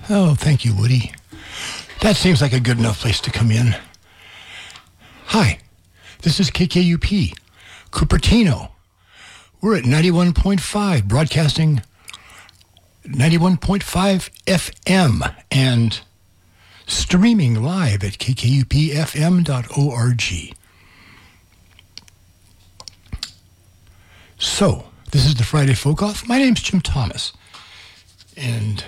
Oh, thank you, Woody. That seems like a good enough place to come in. Hi, this is KKUP, Cupertino. We're at 91.5, broadcasting 91.5 FM and streaming live at kkupfm.org. So, this is the Friday Folk Off. My name's Jim Thomas, and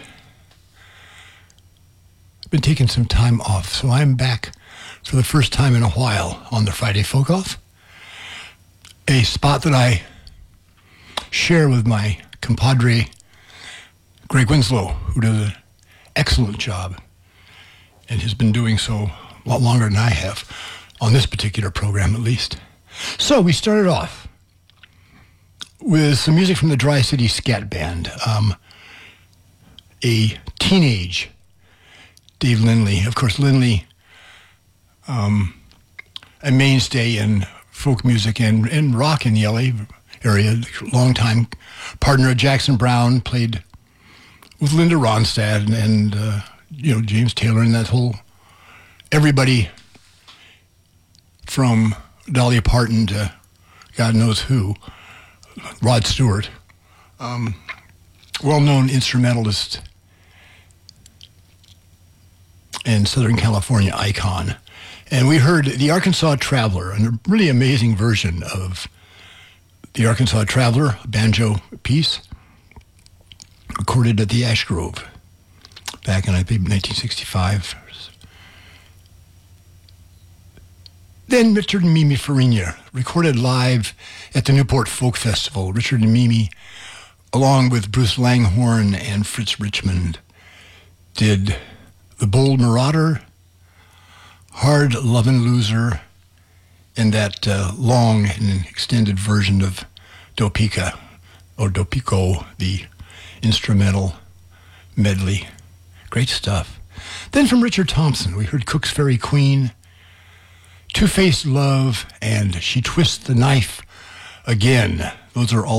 I've been taking some time off, so I'm back for the first time in a while on the Friday Folk Off, a spot that I share with my compadre, Greg Winslow, who does an excellent job and has been doing so a lot longer than I have, on this particular program at least. So we started off with some music from the Dry City Scat Band, a teenage Dave Lindley. Of course, Lindley, a mainstay in folk music and rock in the LA area, longtime partner of Jackson Browne, played with Linda Ronstadt and James Taylor and that whole, everybody from Dolly Parton to God knows who, Rod Stewart, well-known instrumentalist and Southern California icon. And we heard the Arkansas Traveler, a really amazing version of the Arkansas Traveler, a banjo piece, recorded at the Ash Grove back in, I think, 1965. Then Richard and Mimi Farina, recorded live at the Newport Folk Festival. Richard and Mimi, along with Bruce Langhorne and Fritz Richmond, did The Bold Marauder, Hard Lovin' Loser, and that long and extended version of Dopica, or Dopico, the instrumental medley. Great stuff. Then from Richard Thompson, we heard Cook's Fairy Queen, Two-Faced Love, and She Twists the Knife Again. Those are all